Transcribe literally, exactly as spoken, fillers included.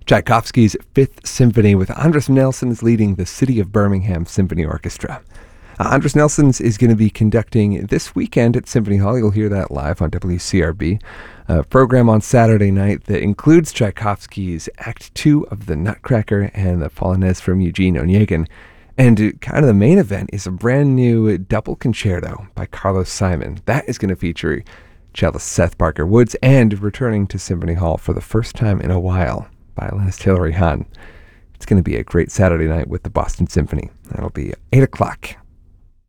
Tchaikovsky's Fifth Symphony with Andris Nelsons leading the City of Birmingham Symphony Orchestra. Uh, Andris Nelsons is going to be conducting this weekend at Symphony Hall. You'll hear that live on W C R B. A program on Saturday night that includes Tchaikovsky's Act two of The Nutcracker and the Polonaise from Eugene Onegin. And kind of the main event is a brand new double concerto by Carlos Simon. That is going to feature cellist Seth Barker Woods and returning to Symphony Hall for the first time in a while, violinist Hilary Hahn. It's going to be a great Saturday night with the Boston Symphony. That'll be eight o'clock.